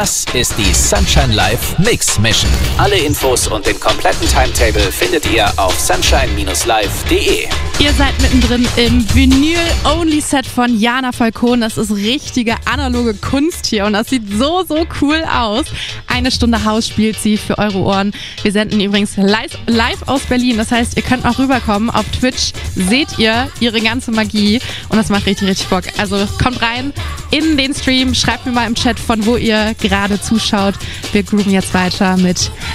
Das ist die Sunshine Live Mix Mission. Alle Infos und den kompletten Timetable findet ihr auf sunshine-live.de. Ihr seid mittendrin im Vinyl-Only-Set von Jana Falcon. Das ist richtige analoge Kunst hier und das sieht so cool aus. 1 Stunde Haus spielt sie für eure Ohren. Wir senden übrigens live aus Berlin. Das heißt, ihr könnt auch rüberkommen. Auf Twitch seht ihr ihre ganze Magie und das macht richtig Bock. Also kommt rein in den Stream, schreibt mir mal im Chat, von wo ihr gerade zuschaut. Wir grooven jetzt weiter mit